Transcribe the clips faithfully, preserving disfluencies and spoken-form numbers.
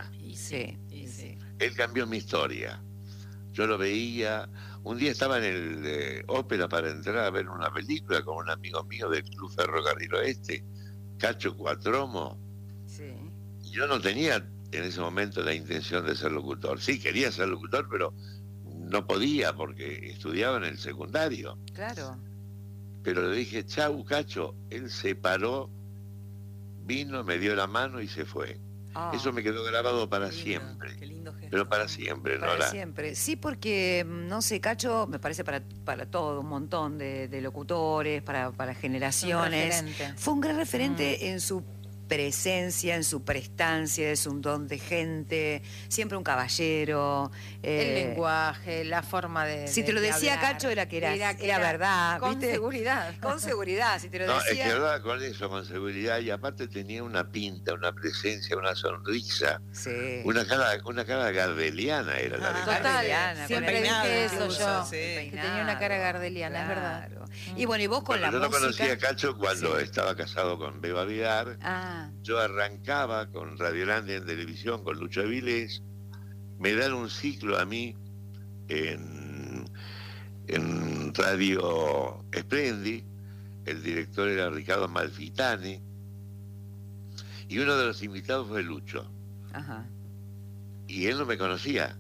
persona. Y sí, y sí. Él cambió mi historia. Yo lo veía. Un día estaba en el eh, ópera para entrar a ver una película con un amigo mío del Club Ferrocarril Oeste, Cacho Cuatromo. Sí. Y yo no tenía en ese momento la intención de ser locutor. Sí, quería ser locutor, pero no podía porque estudiaba en el secundario. Claro. Pero le dije, chau, Cacho. Él se paró, vino, me dio la mano y se fue. Oh, Eso me quedó grabado para Qué lindo, siempre. qué lindo gesto. Pero para siempre, para Nora. siempre. Sí, porque, no sé, Cacho, me parece para, para todo, un montón de, de locutores, para, para generaciones. Un referente. Fue un gran referente Mm. en su presencia, en su prestancia, es un don de gente, siempre un caballero. El eh, lenguaje, la forma de. Si de- te lo de decía hablar. Cacho era que era, era, que era verdad. Con ¿viste? seguridad. Con seguridad, si te lo No, es decía. que hablaba con eso, con seguridad, y aparte tenía una pinta, una presencia, una sonrisa, Sí. una cara, una cara gardeliana era la de Total, Cacho. Gardeliana, siempre con dije peinado, eso incluso, yo. sí. Que Peinado, tenía una cara gardeliana, es verdad. claro. Y bueno, y vos con Bueno, la yo no música. conocía a Cacho cuando Sí. estaba casado con Beba Vidar. Ah, Yo arrancaba con Radio Grande en televisión, con Lucho Avilés. Me dan un ciclo a mí en, en Radio Splendid. El director era Ricardo Malfitani. Y uno de los invitados fue Lucho. ajá. Y él no me conocía.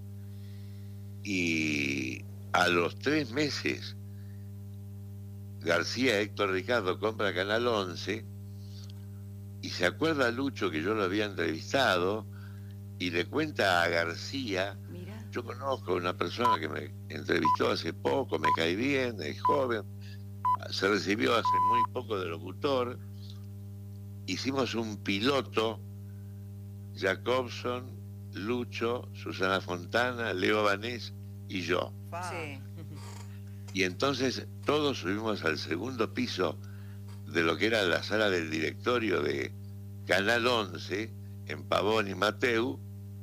Y a los tres meses, García Héctor Ricardo compra Canal once y se acuerda Lucho que yo lo había entrevistado y le cuenta a García, Mira. yo conozco a una persona que me entrevistó hace poco, me cae bien, es joven, se recibió hace muy poco de locutor, hicimos un piloto, Jacobson, Lucho, Susana Fontana, Leo Vanés y yo. Sí. Y entonces todos subimos al segundo piso de lo que era la sala del directorio de Canal once, en Pavón y Mateu,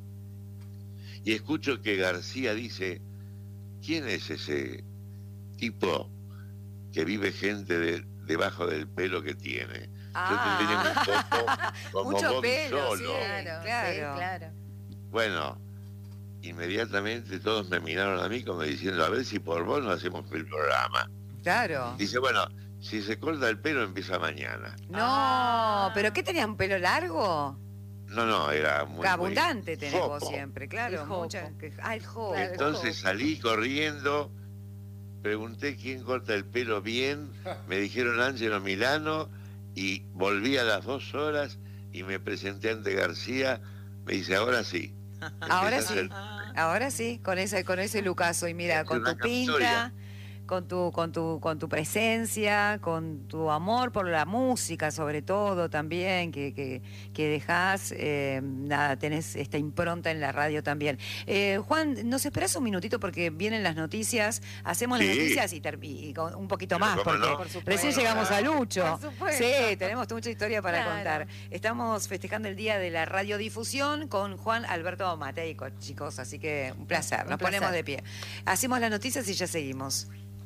y escucho que García dice, ¿quién es ese tipo que vive gente de, debajo del pelo que tiene? Ah. Yo tenía un poco como Mucho Bobby pelo, Solo. sí. Claro, Claro. sí, claro. Bueno, inmediatamente todos me miraron a mí como diciendo, a ver si por vos no hacemos el programa. Claro. Dice, bueno, si se corta el pelo empieza mañana. No, Ah. pero ¿qué tenías? ¿Un pelo largo? No, no, era muy... Abundante muy tenés vos jopo. siempre, claro. El jopo. Mucha, que, ah, el jopo. Claro. Entonces salí corriendo, pregunté quién corta el pelo bien, me dijeron Ángelo Milano, y volví a las dos horas y me presenté ante García, me dice, ahora sí. Ahora Empieza a sí, hacer- ahora sí, con ese, con ese lucaso. Y mira, Es con una tu pinta, capitoria. con tu, con tu, con tu presencia, con tu amor por la música, sobre todo también, que, que, que dejás, eh, nada, tenés esta impronta en la radio también. Eh, Juan, ¿nos esperás un minutito? Porque vienen las noticias, hacemos las Sí. noticias y, ter- y con un poquito Pero más, cómo porque no. Por supuesto. recién llegamos a Lucho. Por supuesto. Sí, tenemos mucha historia para Claro. contar. Estamos festejando el Día de la Radiodifusión con Juan Alberto Mateico, chicos, así que un placer, Un nos placer. ponemos de pie. Hacemos las noticias y ya seguimos.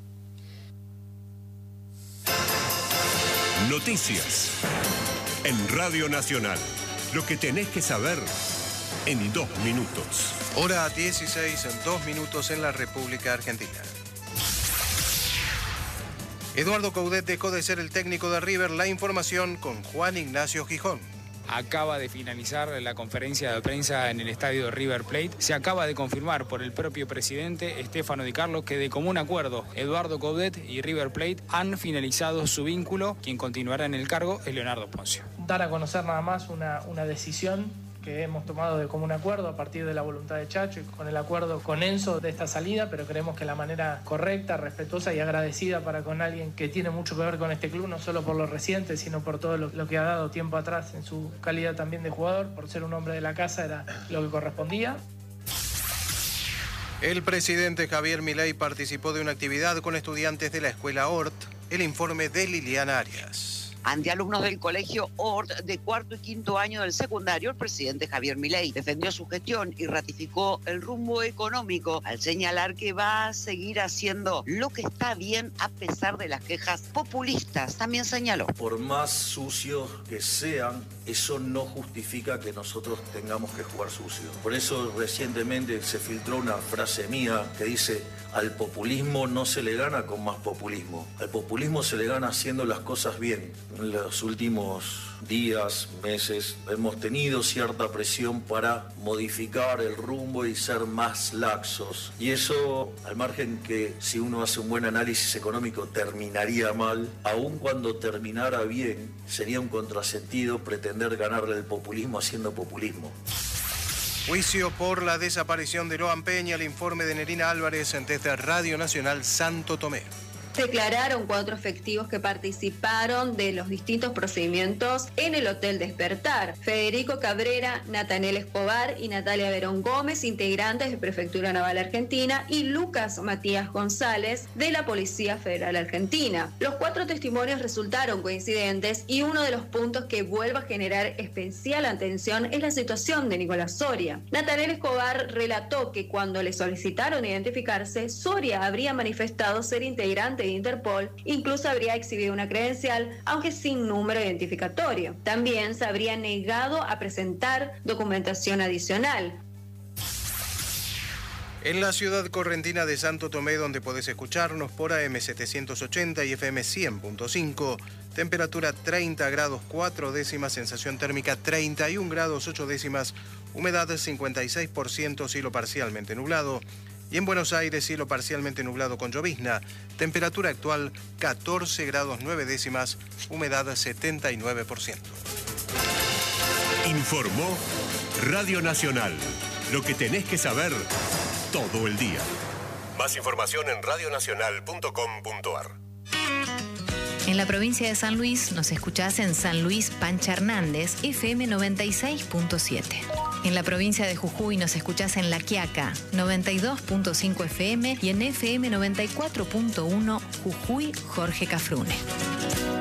Noticias en Radio Nacional. Lo que tenés que saber en dos minutos. Hora dieciséis, en dos minutos en la República Argentina. Eduardo Coudet dejó de ser el técnico de River. La información con Juan Ignacio Gijón. Acaba de finalizar la conferencia de prensa en el estadio de River Plate. Se acaba de confirmar por el propio presidente Stefano Di Carlo que de común acuerdo Eduardo Coudet y River Plate han finalizado su vínculo. Quien continuará en el cargo es Leonardo Poncio. Dar a conocer nada más una, una decisión que hemos tomado de común acuerdo a partir de la voluntad de Chacho y con el acuerdo con Enzo de esta salida, pero creemos que la manera correcta, respetuosa y agradecida para con alguien que tiene mucho que ver con este club, no solo por lo reciente, sino por todo lo, lo que ha dado tiempo atrás en su calidad también de jugador, por ser un hombre de la casa, era lo que correspondía. El presidente Javier Milei participó de una actividad con estudiantes de la escuela Hort. El informe de Liliana Arias. Ante alumnos del colegio Ort de cuarto y quinto año del secundario, el presidente Javier Milei defendió su gestión y ratificó el rumbo económico al señalar que va a seguir haciendo lo que está bien a pesar de las quejas populistas. También señaló: por más sucios que sean, eso no justifica que nosotros tengamos que jugar sucio. Por eso recientemente se filtró una frase mía que dice: al populismo no se le gana con más populismo. Al populismo se le gana haciendo las cosas bien. En los últimos días, meses, hemos tenido cierta presión para modificar el rumbo y ser más laxos. Y eso, al margen que si uno hace un buen análisis económico terminaría mal, aun cuando terminara bien, sería un contrasentido pretender ganarle el populismo haciendo populismo. Juicio por la desaparición de Loan Peña, el informe de Nerina Álvarez desde Radio Nacional Santo Tomé. Declararon cuatro efectivos que participaron de los distintos procedimientos en el Hotel Despertar: Federico Cabrera, Natanel Escobar y Natalia Verón Gómez, integrantes de Prefectura Naval Argentina, y Lucas Matías González, de la Policía Federal Argentina. Los cuatro testimonios resultaron coincidentes y uno de los puntos que vuelve a generar especial atención es la situación de Nicolás Soria. Natanel Escobar relató que cuando le solicitaron identificarse, Soria habría manifestado ser integrante de Interpol, incluso habría exhibido una credencial, aunque sin número identificatorio. También se habría negado a presentar documentación adicional. En la ciudad correntina de Santo Tomé, donde podés escucharnos por A M setecientos ochenta y F M cien punto cinco, temperatura treinta grados cuatro décimas, sensación térmica treinta y un grados ocho décimas, humedad cincuenta y seis por ciento, cielo parcialmente nublado. Y en Buenos Aires, cielo parcialmente nublado con llovizna, temperatura actual catorce grados nueve décimas, humedad setenta y nueve por ciento. Informó Radio Nacional. Lo que tenés que saber todo el día. Más información en radio nacional punto com punto a r. En la provincia de San Luis nos escuchás en San Luis Pancha Hernández, F M noventa y seis punto siete. En la provincia de Jujuy nos escuchás en La Quiaca, noventa y dos punto cinco F M, y en F M noventa y cuatro punto uno Jujuy Jorge Cafrune.